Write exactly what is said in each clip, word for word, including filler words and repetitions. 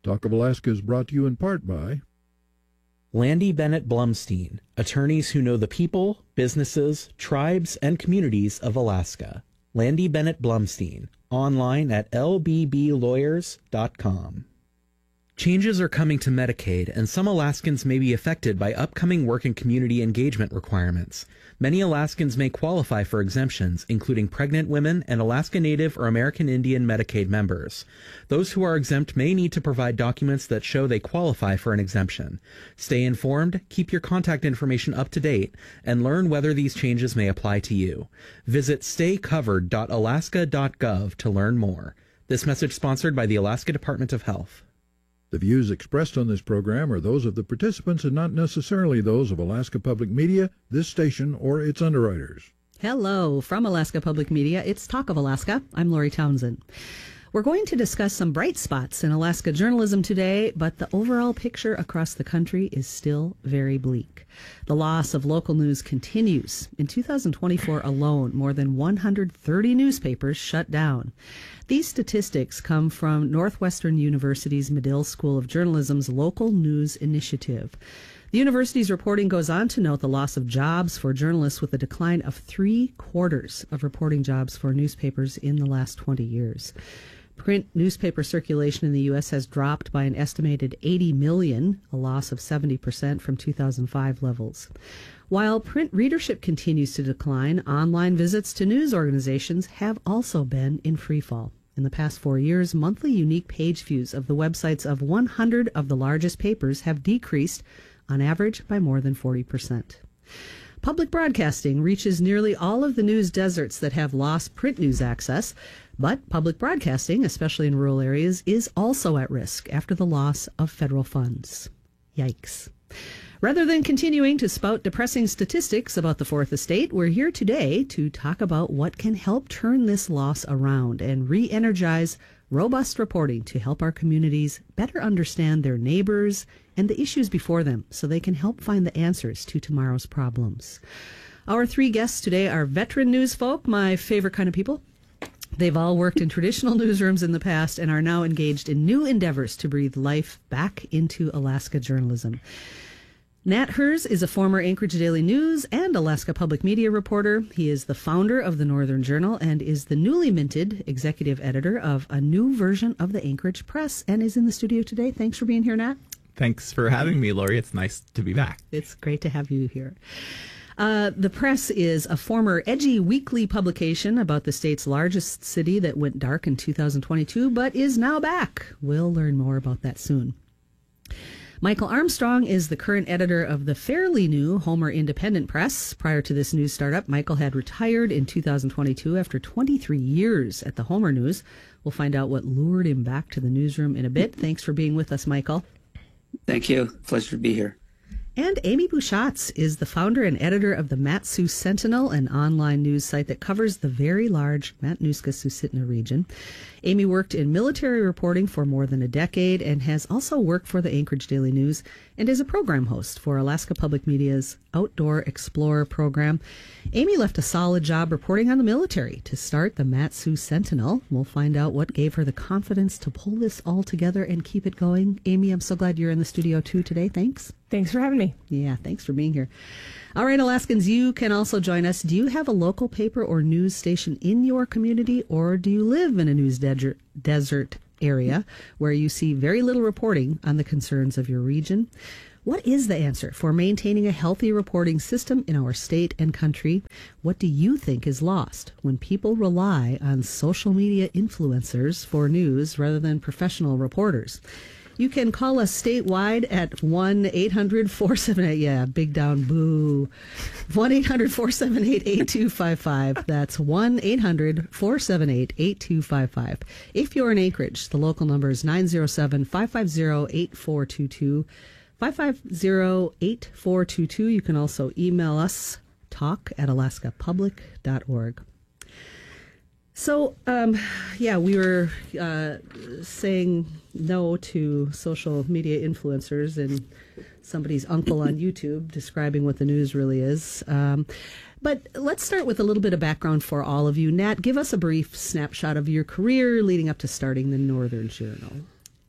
Talk of Alaska is brought to you in part by Landy Bennett Blumstein, attorneys who know the people, businesses, tribes, and communities of Alaska. Landy Bennett Blumstein, online at l b b lawyers dot com. Changes are coming to Medicaid, and some Alaskans may be affected by upcoming work and community engagement requirements. Many Alaskans may qualify for exemptions, including pregnant women and Alaska Native or American Indian Medicaid members. Those who are exempt may need to provide documents that show they qualify for an exemption. Stay informed, keep your contact information up to date, and learn whether these changes may apply to you. Visit stay covered dot alaska dot gov to learn more. This message sponsored by the Alaska Department of Health. The views expressed on this program are those of the participants and not necessarily those of Alaska Public Media, this station, or its underwriters. Hello, from Alaska Public Media, it's Talk of Alaska. I'm Lori Townsend. We're going to discuss some bright spots in Alaska journalism today, but the overall picture across the country is still very bleak. The loss of local news continues. In two thousand twenty-four alone, more than one hundred thirty newspapers shut down. These statistics come from Northwestern University's Medill School of Journalism's Local News Initiative. The university's reporting goes on to note the loss of jobs for journalists with a decline of three quarters of reporting jobs for newspapers in the last twenty years. Print newspaper circulation in the U S has dropped by an estimated eighty million, a loss of seventy percent from two thousand five levels. While print readership continues to decline, online visits to news organizations have also been in freefall. In the past four years, monthly unique page views of the websites of one hundred of the largest papers have decreased, on average, by more than forty percent. Public broadcasting reaches nearly all of the news deserts that have lost print news access, but public broadcasting, especially in rural areas, is also at risk after the loss of federal funds. Yikes. Rather than continuing to spout depressing statistics about the Fourth Estate, we're here today to talk about what can help turn this loss around and re-energize robust reporting to help our communities better understand their neighbors and the issues before them so they can help find the answers to tomorrow's problems. Our three guests today are veteran news folk, my favorite kind of people. They've all worked in traditional newsrooms in the past and are now engaged in new endeavors to breathe life back into Alaska journalism. Nat Herz is a former Anchorage Daily News and Alaska Public Media reporter. He is the founder of the Northern Journal and is the newly minted executive editor of a new version of the Anchorage Press and is in the studio today. Thanks for being here, Nat. Thanks for having me, Lori. It's nice to be back. It's great to have you here. Uh, the Press is a former edgy weekly publication about the state's largest city that went dark in two thousand twenty-two, but is now back. We'll learn more about that soon. Michael Armstrong is the current editor of the fairly new Homer Independent Press. Prior to this news startup, Michael had retired in two thousand twenty-two after twenty-three years at the Homer News. We'll find out what lured him back to the newsroom in a bit. Thanks for being with us, Michael. Thank you. Pleasure to be here. And Amy Buchatz is the founder and editor of the Mat-Su Sentinel, an online news site that covers the very large Matanuska-Susitna region. Amy worked in military reporting for more than a decade and has also worked for the Anchorage Daily News and is a program host for Alaska Public Media's Outdoor Explorer program. Amy left a solid job reporting on the military to start the Mat-Su Sentinel. We'll find out what gave her the confidence to pull this all together and keep it going. Amy, I'm so glad you're in the studio too today. Thanks. Thanks for having me. Yeah, thanks for being here. All right, Alaskans, you can also join us. Do you have a local paper or news station in your community, or do you live in a news desert, desert area where you see very little reporting on the concerns of your region? What is the answer for maintaining a healthy reporting system in our state and country? What do you think is lost when people rely on social media influencers for news rather than professional reporters? You can call us statewide at one eight hundred four seven eight, yeah, big down, boo, one eight hundred four seven eight eight two five five. That's one eight hundred four seven eight eight two five five. If you're in Anchorage, the local number is nine zero seven five five zero eight four two two, five five zero eight four two two. You can also email us, talk at alaska public dot org. So, um, yeah, we were uh, saying no to social media influencers and somebody's uncle on YouTube describing what the news really is. Um, but let's start with a little bit of background for all of you. Nat, give us a brief snapshot of your career leading up to starting the Northern Journal.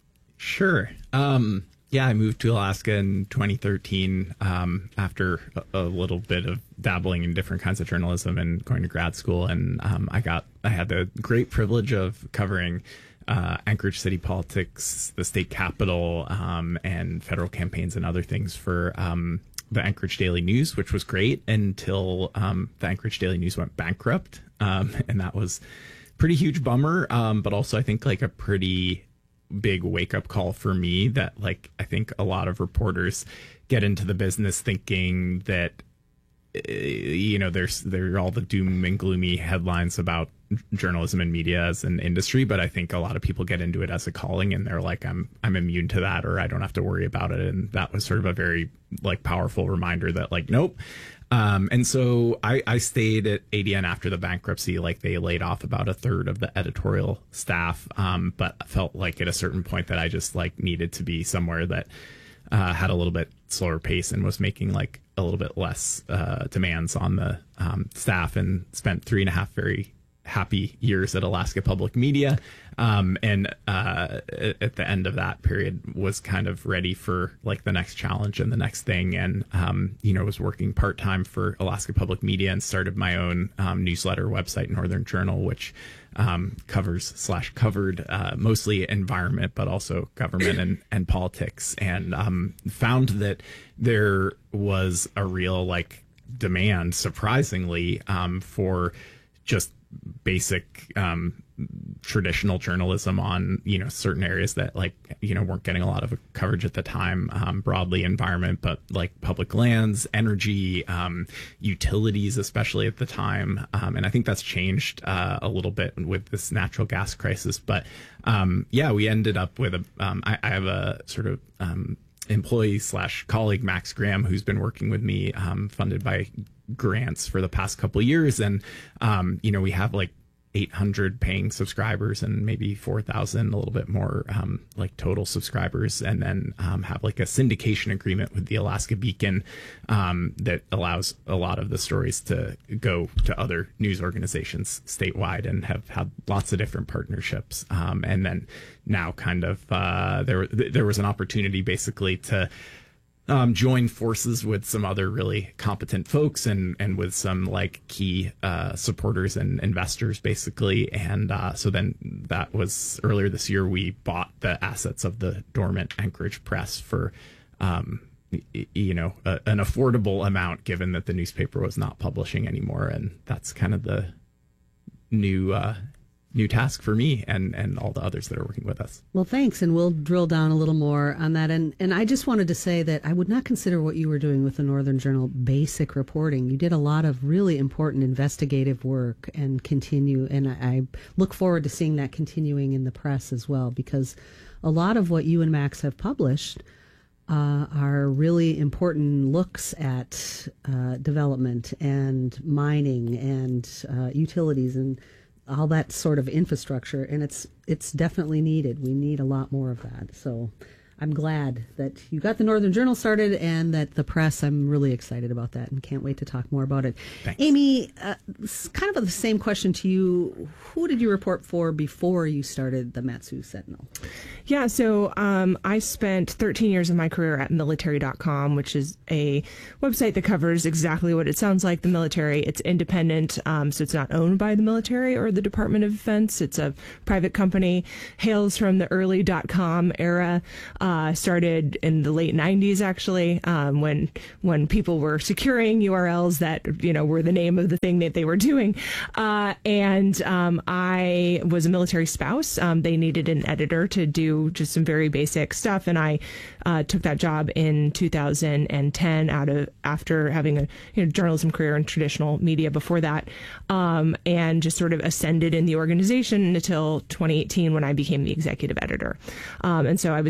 Sure. Um, yeah, I moved to Alaska in twenty thirteen um, after a, a little bit of dabbling in different kinds of journalism and going to grad school. And um, I got I had the great privilege of covering uh, Anchorage city politics, the state capitol, um, and federal campaigns and other things for um, the Anchorage Daily News, which was great until um, the Anchorage Daily News went bankrupt. Um, and that was a pretty huge bummer, um, but also I think like a pretty big wake up call for me that like I think a lot of reporters get into the business thinking that uh, you know there's there are all the doom and gloomy headlines about journalism and media as an industry, but I think a lot of people get into it as a calling and they're like I'm I'm immune to that, or I don't have to worry about it. And that was sort of a very like powerful reminder that like nope. Um, and so I, I stayed at A D N after the bankruptcy. Like they laid off about a third of the editorial staff, um, but felt like at a certain point that I just like needed to be somewhere that uh, had a little bit slower pace and was making like a little bit less uh, demands on the um, staff, and spent three and a half very happy years at Alaska Public Media. Um, and uh, at the end of that period was kind of ready for like the next challenge and the next thing. And, um, you know, was working part time for Alaska Public Media and started my own um, newsletter website, Northern Journal, which um, covers slash covered uh, mostly environment, but also government and, and politics. And um, found that there was a real like demand, surprisingly, um, for just basic um, traditional journalism on, you know, certain areas that like, you know, weren't getting a lot of coverage at the time, um, broadly environment, but like public lands, energy, um, utilities, especially at the time. Um, and I think that's changed uh, a little bit with this natural gas crisis. But um, yeah, we ended up with a, um, I, I have a sort of um, employee slash colleague, Max Graham, who's been working with me, um, funded by grants for the past couple of years. And, um, you know, we have like eight hundred paying subscribers and maybe four thousand, a little bit more, um, like total subscribers. And then, um, have like a syndication agreement with the Alaska Beacon, um, that allows a lot of the stories to go to other news organizations statewide, and have had lots of different partnerships. Um, and then now kind of, uh, there, there was an opportunity basically to, Um, join forces with some other really competent folks and, and with some like key uh, supporters and investors, basically. And uh, so then that was earlier this year, we bought the assets of the dormant Anchorage Press for, um, y- you know, a, an affordable amount, given that the newspaper was not publishing anymore. And that's kind of the new uh new task for me and, and all the others that are working with us. Well, thanks. And we'll drill down a little more on that. And and I just wanted to say that I would not consider what you were doing with the Northern Journal basic reporting. You did a lot of really important investigative work and continue. And I, I look forward to seeing that continuing in the press as well, because a lot of what you and Max have published uh, are really important looks at uh, development and mining and uh, utilities and all that sort of infrastructure, and it's it's definitely needed. We need a lot more of that. So I'm glad that you got the Northern Journal started and that the press, I'm really excited about that and can't wait to talk more about it. Thanks. Amy, uh, kind of the same question to you. Who did you report for before you started the Mat-Su Sentinel? Yeah, so um, I spent thirteen years of my career at military dot com, which is a website that covers exactly what it sounds like, the military. It's independent, um, so it's not owned by the military or the Department of Defense. It's a private company, hails from the early dot-com era, uh, started in the late nineties, actually, um, when when people were securing U R Ls that, you know, were the name of the thing that they were doing. Uh, and um, I was a military spouse. Um, they needed an editor to do just some very basic stuff, and I uh, took that job in two thousand ten out of after having a you know, journalism career in traditional media before that, um, and just sort of ascended in the organization until twenty eighteen when I became the executive editor. Um, and so I was doing that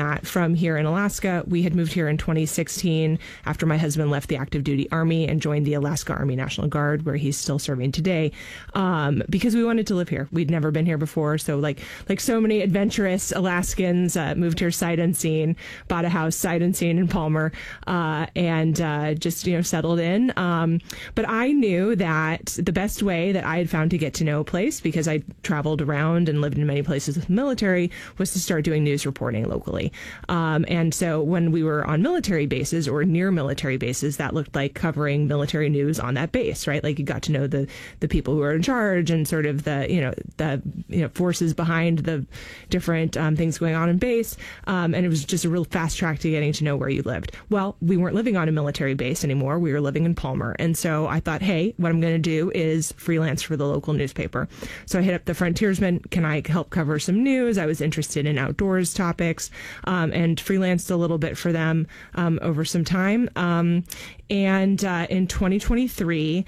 that from here in Alaska. We had moved here in twenty sixteen after my husband left the active duty Army and joined the Alaska Army National Guard, where he's still serving today, um, because we wanted to live here. We'd never been here before. So like like so many adventurous Alaskans, uh, moved here sight unseen, bought a house sight unseen in Palmer, uh, and uh, just, you know, settled in. Um, but I knew that the best way that I had found to get to know a place, because I traveled around and lived in many places with the military, was to start doing news reporting locally. Um, and so when we were on military bases or near military bases, that looked like covering military news on that base, right? Like you got to know the, the people who are in charge and sort of the, you know, the, you know, forces behind the different um, things going on in base. Um, and it was just a real fast track to getting to know where you lived. Well, we weren't living on a military base anymore. We were living in Palmer. And so I thought, hey, what I'm going to do is freelance for the local newspaper. So I hit up the Frontiersman. Can I help cover some news? I was interested in outdoors topics, um, and freelanced a little bit for them um, over some time. Um, and uh, in twenty twenty-three,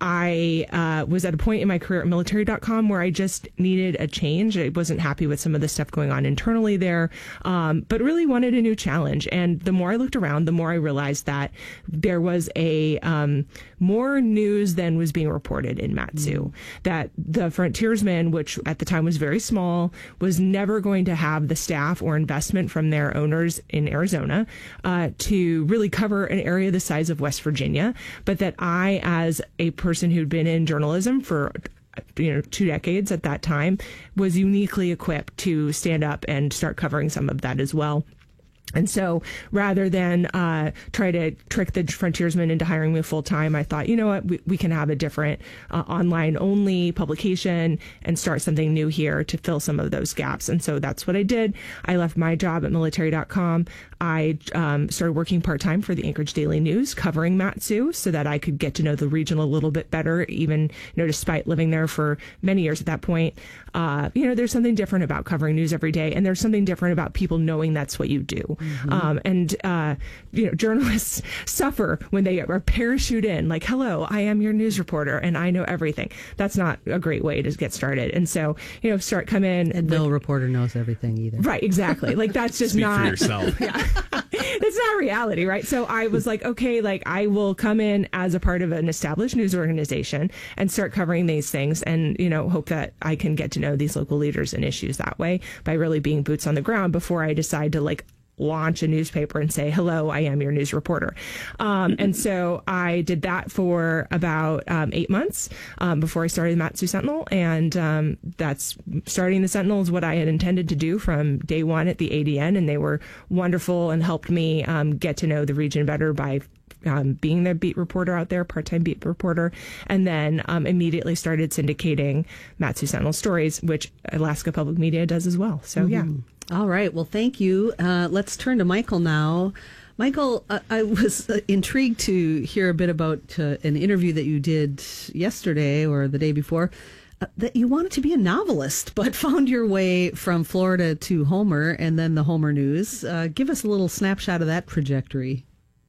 I uh, was at a point in my career at military dot com where I just needed a change. I wasn't happy with some of the stuff going on internally there, um, but really wanted a new challenge. And the more I looked around, the more I realized that there was a um, more news than was being reported in Mat-Su. Mm. That the Frontiersman, which at the time was very small, was never going to have the staff or investment from their owners in Arizona uh, to really cover an area the size of West Virginia. But that I, as a person who'd been in journalism for, you know, two decades at that time, was uniquely equipped to stand up and start covering some of that as well. And so rather than uh, try to trick the Frontiersman into hiring me full time, I thought, you know what, we, we can have a different uh, online only publication and start something new here to fill some of those gaps. And so that's what I did. I left my job at military dot com. I um, started working part time for the Anchorage Daily News, covering Mat-Su, so that I could get to know the region a little bit better, even, you know, despite living there for many years at that point. Uh, you know, there's something different about covering news every day, and there's something different about people knowing that's what you do. Mm-hmm. Um, and, uh, you know, journalists suffer when they are parachute in, like, hello, I am your news reporter and I know everything. That's not a great way to get started. And so, you know, start come in. And no reporter knows everything either. Right, exactly. Like, that's just Speak not. for yourself. Yeah. It's not reality, right? So I was like, okay, like I will come in as a part of an established news organization and start covering these things, and, you know, hope that I can get to know these local leaders and issues that way by really being boots on the ground before I decide to like launch a newspaper and say, hello, I am your news reporter. Um, and so I did that for about um, eight months um, before I started the Mat-Su Sentinel. And um, that's starting the Sentinel is what I had intended to do from day one at the A D N. And they were wonderful and helped me um, get to know the region better by Um, being the beat reporter out there, part-time beat reporter, and then um, immediately started syndicating Mat-Su Sentinel stories, which Alaska Public Media does as well. So, mm-hmm. yeah. All right. Well, thank you. Uh, let's turn to Michael now. Michael, uh, I was uh, intrigued to hear a bit about uh, an interview that you did yesterday or the day before, uh, that you wanted to be a novelist, but found your way from Florida to Homer and then the Homer News. Uh, give us a little snapshot of that trajectory.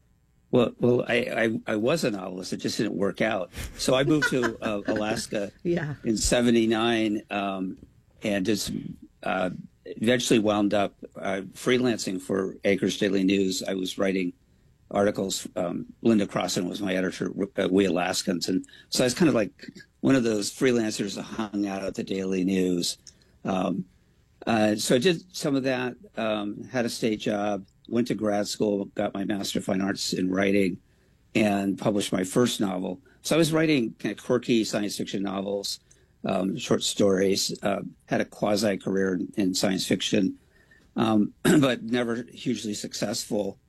Well, well, I, I, I was a novelist. It just didn't work out. So I moved to uh, Alaska yeah. in seventy-nine um, and just uh, eventually wound up uh, freelancing for Anchorage Daily News. I was writing articles. Um, Linda Crossan was my editor at We Alaskans. And so I was kind of like one of those freelancers that hung out at the Daily News. Um, uh, so I did some of that, um, had a state job. Went to grad school, got my Master of Fine Arts in writing, and published my first novel. So I was writing kind of quirky science fiction novels, um, short stories, uh, had a quasi-career in, in science fiction, um, but never hugely successful.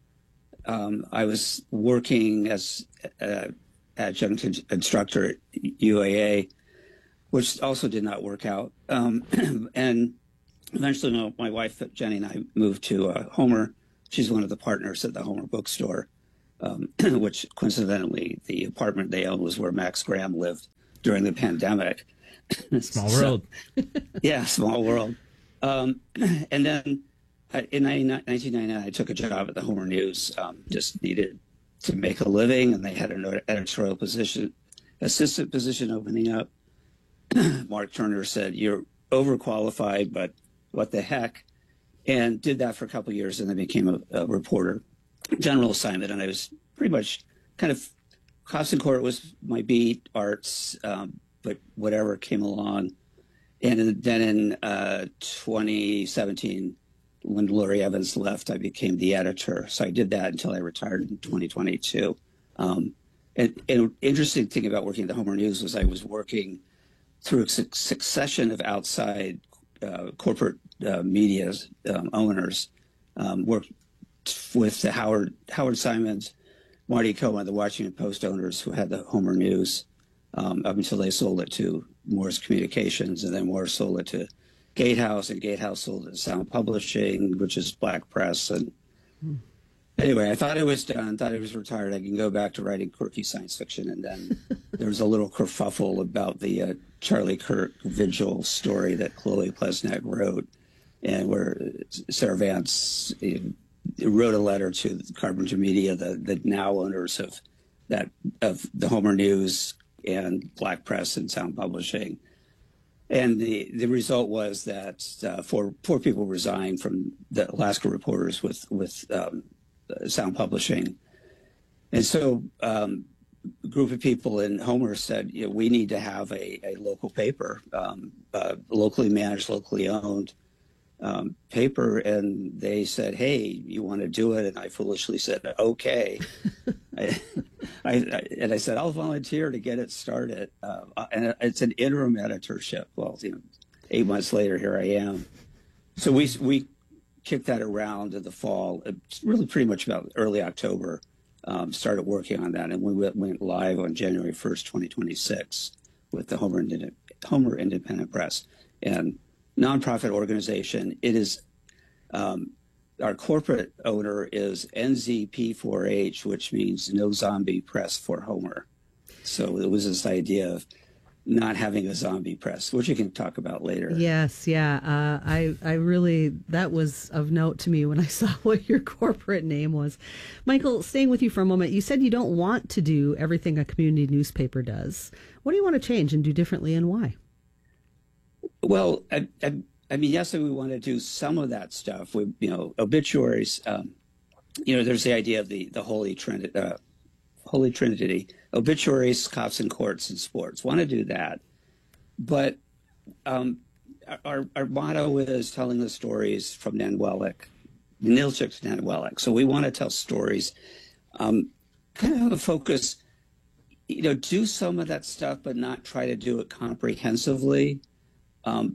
Um, I was working as uh, adjunct instructor at U A A, which also did not work out. Um, and eventually my, my wife, Jenny, and I moved to uh, Homer. She's one of the partners at the Homer Bookstore, um, which coincidentally, the apartment they owned was where Max Graham lived during the pandemic. Small world. So, yeah, small world. Um, and then uh, in nineteen ninety-nine, I took a job at the Homer News, um, just needed to make a living, and they had an editorial position, assistant position opening up. Mark Turner said, "You're overqualified, but what the heck?" and did that for a couple of years, and then became a, a reporter, general assignment. And I was pretty much kind of, Cops and Court was my beat, arts, um, but whatever came along. And then in uh, twenty seventeen, when Lori Evans left, I became the editor. So I did that until I retired in twenty twenty-two. Um, and, and interesting thing about working at the Homer News was I was working through a su- succession of outside uh, corporate uh, media um, owners. Um, worked with the Howard Howard Simons, Marty Cohen, the Washington Post owners who had the Homer News um, up until they sold it to Morris Communications, and then Morris sold it to Gatehouse, and Gatehouse sold it to Sound Publishing, which is Black Press. And hmm. anyway, I thought it was done, thought it was retired. I can go back to writing quirky science fiction. And then there was a little kerfuffle about the uh, Charlie Kirk Vigil story that Chloe Plesnek wrote, and where Sarah Vance uh, wrote a letter to Carpenter Media, the, the now owners of that of the Homer News and Black Press and Sound Publishing. And the, the result was that uh, four, four people resigned from the Alaska reporters with, with um, Sound Publishing. And so um, a group of people in Homer said, you know, we need to have a, a local paper, um, uh, locally managed, locally owned um, paper. And they said, hey, you want to do it? And I foolishly said, okay. I, I, I, and I said, I'll volunteer to get it started. Uh, and it's an interim editorship. Well, you know, eight months later, here I am. So we we kicked that around in the fall. It's really pretty much about early October, um, started working on that. And we went, went live on January first, twenty twenty-six with the Homer, Independent, Homer Independent Press. And nonprofit organization, it is... Um, our corporate owner is N Z P four H, which means No Zombie Press for Homer. So it was this idea of not having a zombie press, which you can talk about later. Yes, yeah. Uh, I, I really, that was of note to me when I saw what your corporate name was. Michael, staying with you for a moment, you said you don't want to do everything a community newspaper does. What do you want to change and do differently, and why? Well, I, I I mean, yes, we want to do some of that stuff. We, you know, obituaries. Um, you know, there's the idea of the the Holy Trinity, uh, Holy Trinity: obituaries, cops and courts, and sports. Want to do that, but um, our our motto is telling the stories from Nanwellick, Ninilchik to Nanwellick. So we want to tell stories, um, kind of have a focus. You know, do some of that stuff, but not try to do it comprehensively. Um,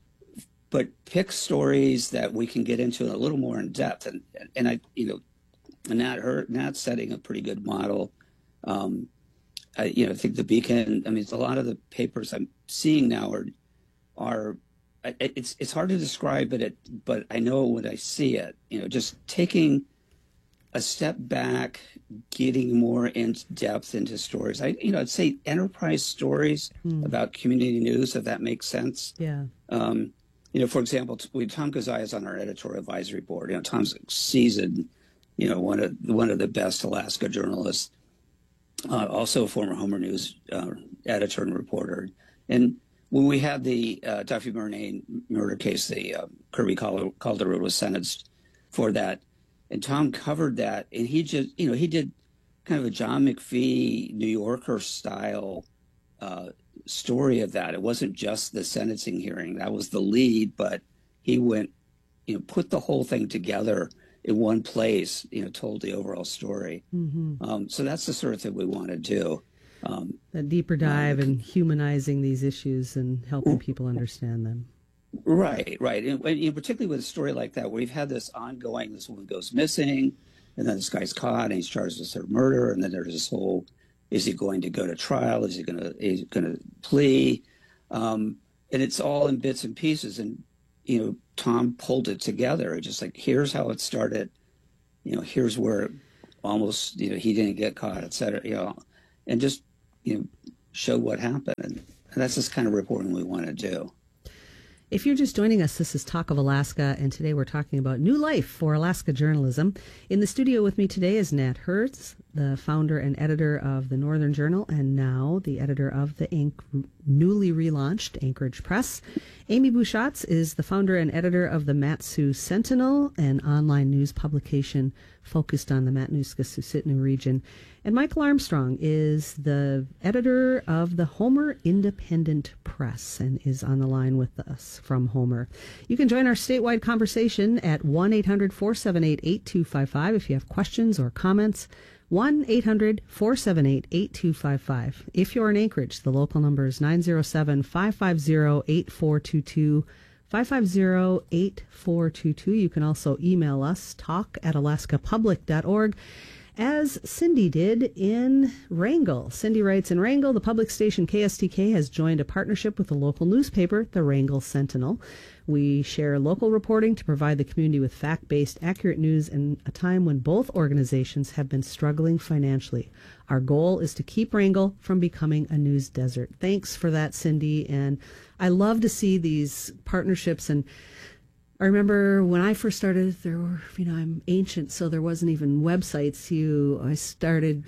but pick stories that we can get into a little more in depth. And, and I, you know, and Nat, her, Nat's setting a pretty good model. Um, I, you know, I think the Beacon, I mean, a lot of the papers I'm seeing now are, are, it's, it's hard to describe it, but I know when I see it, you know, just taking a step back, getting more in depth into stories. I, you know, I'd say enterprise stories mm. about community news, if that makes sense. Yeah. Um, you know, for example, we, Tom Kazai is on our editorial advisory board. You know, Tom's a seasoned, you know, one of one of the best Alaska journalists, uh, also a former Homer News uh, editor and reporter. And when we had the uh, Duffy Murnane murder case, the uh, Kirby Calderon was sentenced for that. And Tom covered that, and he just, you know, he did kind of a John McPhee, New Yorker style uh, story of that. It wasn't just the sentencing hearing. That was the lead, but he went, you know, put the whole thing together in one place, you know, told the overall story. Mm-hmm. Um, so that's the sort of thing we want to do. Um, a deeper dive and humanizing these issues and helping people understand them. Right, right. And, and particularly with a story like that, where we've had this ongoing, this woman goes missing, and then this guy's caught, and he's charged with her murder, and then there's this whole, is he going to go to trial? Is he going to, is he going to plea? Um, and it's all in bits and pieces. And, you know, Tom pulled it together. Just like, here's how it started. You know, here's where almost, you know, he didn't get caught, et cetera, you know, and just, you know, show what happened. And, and that's this kind of reporting we want to do. If you're just joining us, this is Talk of Alaska, and today we're talking about new life for Alaska journalism. In the studio with me today is Nat Herz, the founder and editor of the Northern Journal, and now the editor of the Anch- newly relaunched Anchorage Press. Amy Buchatz is the founder and editor of the Mat-Su Sentinel, an online news publication focused on the Matanuska-Susitna region. And Michael Armstrong is the editor of the Homer Independent Press and is on the line with us from Homer. You can join our statewide conversation at one eight hundred four seven eight eight two five five if you have questions or comments. one eight hundred four seven eight eight two five five. If you're in Anchorage, the local number is nine zero seven five five zero eight four two two. five five zero eight four two two. You can also email us, talk at alaska public dot org, as Cindy did in Wrangell. Cindy writes, in Wrangell, the public station K S T K has joined a partnership with the local newspaper, the Wrangell Sentinel. We share local reporting to provide the community with fact-based, accurate news in a time when both organizations have been struggling financially. Our goal is to keep Wrangell from becoming a news desert. Thanks for that, Cindy. And I love to see these partnerships. And I remember when I first started, there were, you know, I'm ancient, so there wasn't even websites. You, I started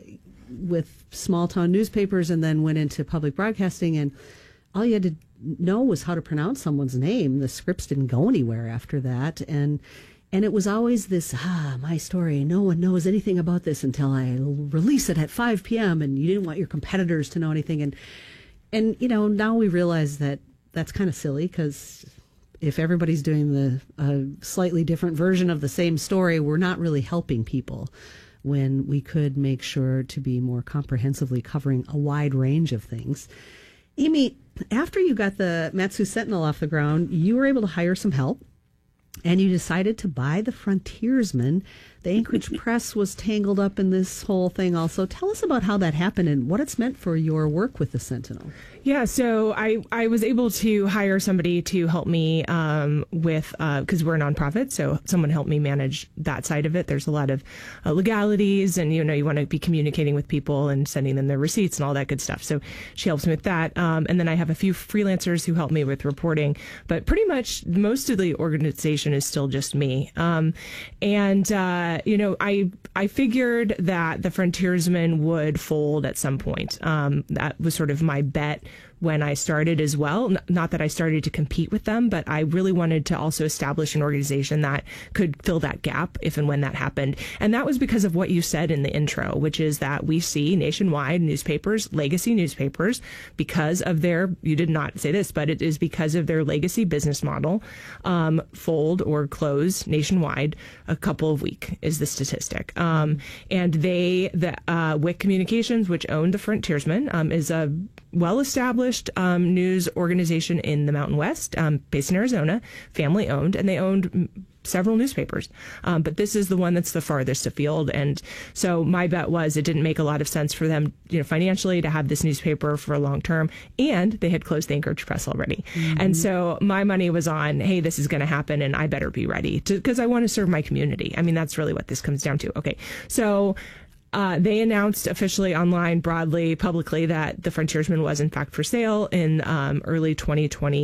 with small town newspapers and then went into public broadcasting, and all you had to know was how to pronounce someone's name. The scripts didn't go anywhere after that. And and it was always this, ah, my story. No one knows anything about this until I release it at five p.m. And you didn't want your competitors to know anything. And, and you know, now we realize that that's kind of silly, because if everybody's doing the uh, slightly different version of the same story, we're not really helping people, when we could make sure to be more comprehensively covering a wide range of things. Amy, after you got the Mat-Su Sentinel off the ground, you were able to hire some help, and you decided to buy the Frontiersman. The Anchorage Press was tangled up in this whole thing also. Tell us about how that happened and what it's meant for your work with the Sentinel. Yeah, so I, I was able to hire somebody to help me um, with, because uh, we're a nonprofit, so someone helped me manage that side of it. There's a lot of uh, legalities, and, you know, you want to be communicating with people and sending them their receipts and all that good stuff. So she helps me with that. Um, and then I have a few freelancers who help me with reporting, but pretty much most of the organization is still just me. Um, and, uh, you know, I, I figured that the Frontiersman would fold at some point. Um, that was sort of my bet when I started as well. Not that I started to compete with them, but I really wanted to also establish an organization that could fill that gap if and when that happened. And that was because of what you said in the intro, which is that we see nationwide newspapers, legacy newspapers, because of their, you did not say this, but it is because of their legacy business model, um, fold or close nationwide a couple of weeks is the statistic. Um, and they, the uh, W I C Communications, which owned the Frontiersman, um, is a well-established um, news organization in the Mountain West, um, based in Arizona, family-owned, and they owned several newspapers. Um, but this is the one that's the farthest afield. And so my bet was it didn't make a lot of sense for them, you know, financially to have this newspaper for a long term. And they had closed the Anchorage Press already. Mm-hmm. And so my money was on, hey, this is going to happen and I better be ready to, because I want to serve my community. I mean, that's really what this comes down to. Okay. So Uh, they announced officially online, broadly, publicly, that the Frontiersman was in fact for sale in um, early twenty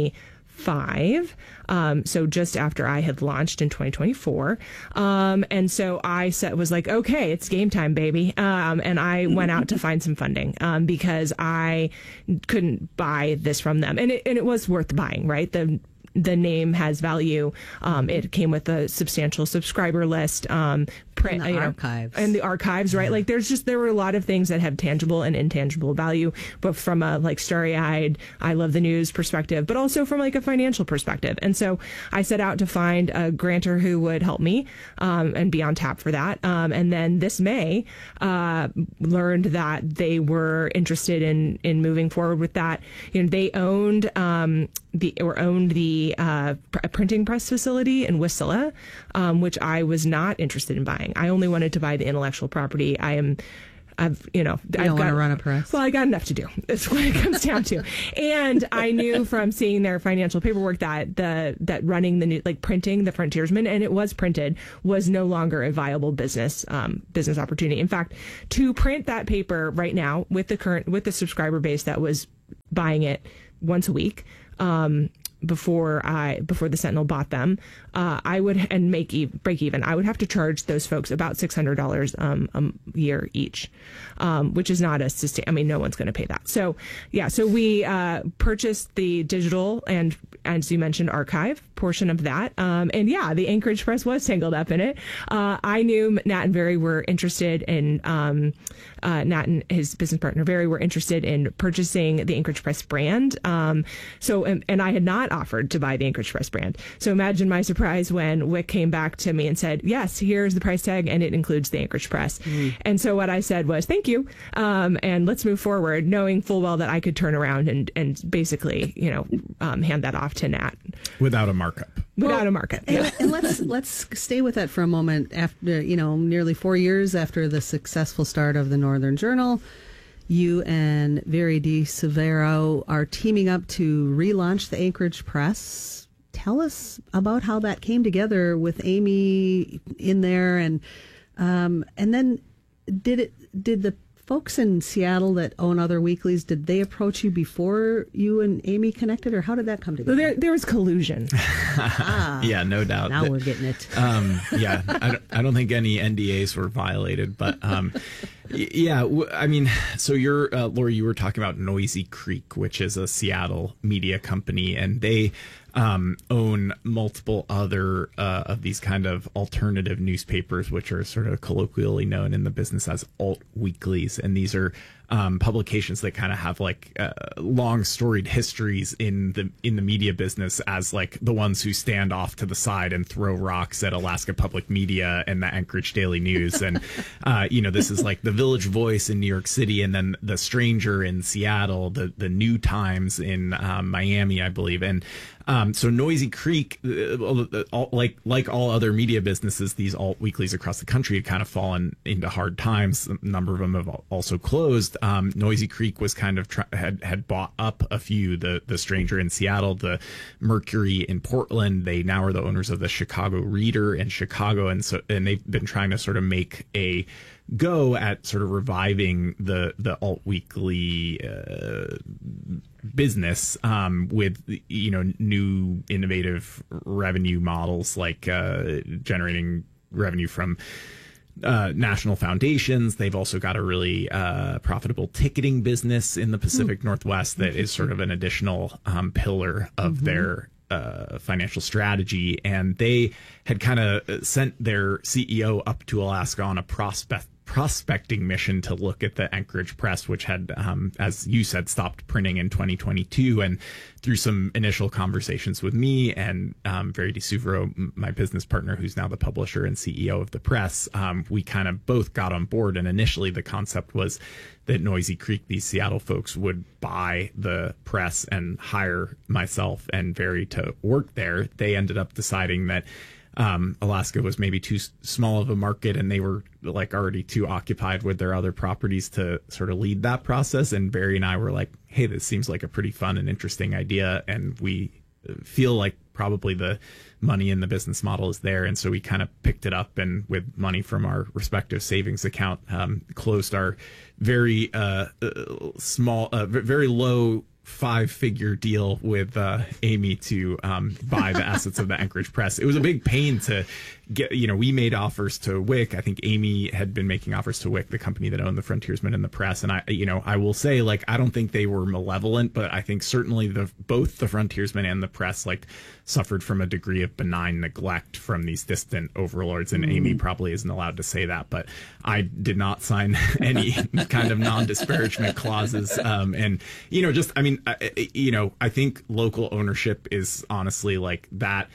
twenty-five. Um, so just after I had launched in twenty twenty-four. Um, and so I said, was like, okay, it's game time, baby. Um, and I went out to find some funding um, because I couldn't buy this from them. And it, and it was worth buying, right? The The name has value. Um, it came with a substantial subscriber list, um, print, and the you know, archives, and the archives, right? Like, there's just there were a lot of things that have tangible and intangible value, but from a like starry-eyed, I love the news perspective, but also from like a financial perspective. And so I set out to find a grantor who would help me um, and be on tap for that. Um, and then this May, uh, learned that they were interested in in moving forward with that. You know, they owned um, the or owned the Uh, pr- printing press facility in Wasilla, um, which I was not interested in buying. I only wanted to buy the intellectual property. I am, I've, you know, you I've don't got want to run a press. Well, I got enough to do. That's what it comes down to. And I knew from seeing their financial paperwork that the that running the new, like printing the Frontiersman, and it was printed, was no longer a viable business um, business opportunity. In fact, to print that paper right now with the current with the subscriber base that was buying it once a week. Um, before I before the Sentinel bought them, uh, I would and make e- break even. I would have to charge those folks about six hundred dollars um, a year each, um, which is not a sustain. I mean, no one's going to pay that. So yeah, so we uh, purchased the digital and, as you mentioned, archive portion of that, um, and yeah, the Anchorage Press was tangled up in it. Uh, I knew Nat and Very were interested in um, uh, Nat and his business partner Very were interested in purchasing the Anchorage Press brand. Um, so and, and I had not offered to buy the Anchorage Press brand. So imagine my surprise when Wick came back to me and said, yes, here's the price tag and it includes the Anchorage Press. Mm. And so what I said was, thank you. Um, and let's move forward, knowing full well that I could turn around and, and basically, you know, um, hand that off to Nat. Without a markup. Without well, a markup. And, Yeah. and let's let's stay with that for a moment. After, you know, nearly four years after the successful start of the Northern Journal, you and Very Di Severo are teaming up to relaunch the Anchorage Press. Tell us about how that came together with Amy in there, and um, and then did it did the folks in Seattle that own other weeklies, did they approach you before you and Amy connected, or how did that come together? There, there was collusion. ah, yeah, no doubt. Now that, we're getting it. Um, yeah, I don't, I don't think any N D As were violated, but um, y- yeah, w- I mean, so you're, uh, Lori, you were talking about Noisy Creek, which is a Seattle media company, and they um, own multiple other uh, of these kind of alternative newspapers, which are sort of colloquially known in the business as alt weeklies. And these are um, publications that kind of have like uh, long storied histories in the in the media business as like the ones who stand off to the side and throw rocks at Alaska Public Media and the Anchorage Daily News. And, uh, you know, this is like the Village Voice in New York City, and then the Stranger in Seattle, the, the New Times in um, Miami, I believe. And Um, so Noisy Creek, uh, all, like like all other media businesses, these alt weeklies across the country had kind of fallen into hard times. A number of them have also closed. Um, Noisy Creek was kind of try- had had bought up a few. The the Stranger in Seattle, the Mercury in Portland. They now are the owners of the Chicago Reader in Chicago, and so and they've been trying to sort of make a go at sort of reviving the the alt weekly uh, business um, with, you know, new innovative revenue models, like uh, generating revenue from uh, national foundations. They've also got a really uh, profitable ticketing business in the Pacific mm-hmm. Northwest that is sort of an additional um, pillar of mm-hmm. their Uh, financial strategy. And they had kind of sent their C E O up to Alaska on a prospect prospecting mission to look at the Anchorage Press, which had, um, as you said, stopped printing in twenty twenty-two. And through some initial conversations with me and um, Very Di Severo, my business partner, who's now the publisher and C E O of the Press, um, we kind of both got on board. And initially the concept was that Noisy Creek, these Seattle folks, would buy the Press and hire myself and Very to work there. They ended up deciding that Um, Alaska was maybe too s- small of a market, and they were like already too occupied with their other properties to sort of lead that process. And Barry and I were like, hey, this seems like a pretty fun and interesting idea. And we feel like probably the money in the business model is there. And so we kind of picked it up, and with money from our respective savings account, um, closed our very uh, uh, small, uh, very low five figure deal with uh, Amy to um, buy the assets of the Anchorage Press. It was a big pain to get, you know, we made offers to Wick. I think Amy had been making offers to Wick, the company that owned the Frontiersman and the Press. And I, you know, I will say, like, I don't think they were malevolent, but I think certainly the both the Frontiersman and the Press, like, suffered from a degree of benign neglect from these distant overlords. And mm. Amy probably isn't allowed to say that, but I did not sign any kind of non-disparagement clauses. Um, and, you know, just, I mean, I, you know, I think local ownership is honestly like that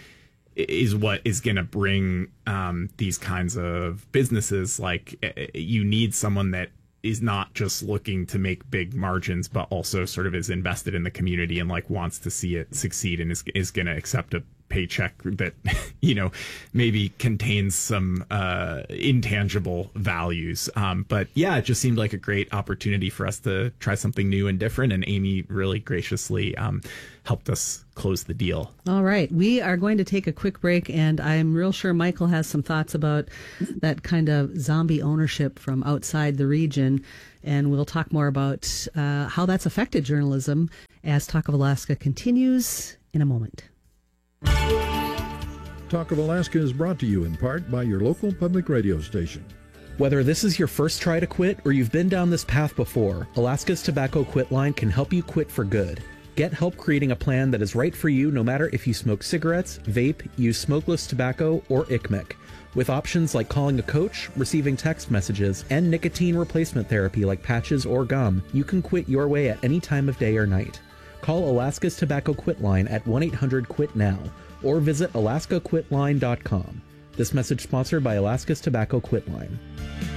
is what is going to bring um, these kinds of businesses. Like, you need someone that is not just looking to make big margins, but also sort of is invested in the community and like wants to see it succeed, and is is going to accept a paycheck that, you know, maybe contains some uh, intangible values. Um, but yeah, it just seemed like a great opportunity for us to try something new and different. And Amy really graciously um, helped us close the deal. All right. We are going to take a quick break, and I'm real sure Michael has some thoughts about that kind of zombie ownership from outside the region. And we'll talk more about uh, how that's affected journalism as Talk of Alaska continues in a moment. Talk of Alaska is brought to you in part by your local public radio station. Whether this is your first try to quit or you've been down this path before, Alaska's Tobacco Quit Line can help you quit for good. Get help creating a plan that is right for you no matter if you smoke cigarettes, vape, use smokeless tobacco, or I C M C. With options like calling a coach, receiving text messages, and nicotine replacement therapy like patches or gum, you can quit your way at any time of day or night. Call Alaska's Tobacco Quit Line at one eight hundred quit now or visit alaska quit line dot com. This message sponsored by Alaska's Tobacco Quit Line.